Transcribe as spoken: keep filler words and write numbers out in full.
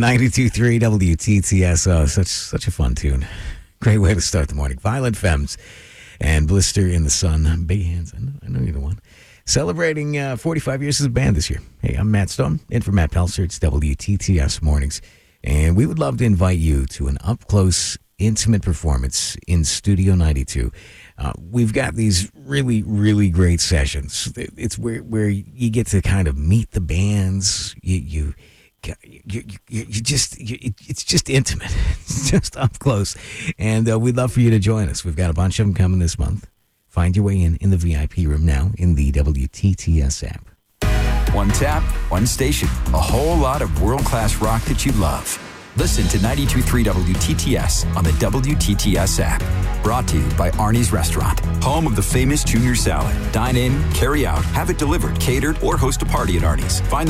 ninety-two point three W T T S. Oh, such, such a fun tune. Great way to start the morning. Violent Femmes and Blister in the Sun. Big Hands. I know, I know you're the one. Celebrating uh, forty-five years as a band this year. Hey, I'm Matt Stone, in for Matt Pelser. It's W T T S Mornings. And we would love to invite you to an up-close, intimate performance in Studio ninety-two. Uh, we've got these really, really great sessions. It's where where you get to kind of meet the bands. You you you, you, you just you, it's just intimate. It's just up close, and uh, we'd love for you to join us. We've got a bunch of them coming this month. Find your way in in the V I P room now in the W T T S app. One tap, one station, a whole lot of world-class rock that you love. Listen to ninety-two point three W T T S on the W T T S app. Brought to you by Arnie's Restaurant, home of the famous Junior Salad. Dine in, carry out, have it delivered, catered, or host a party at Arnie's. Find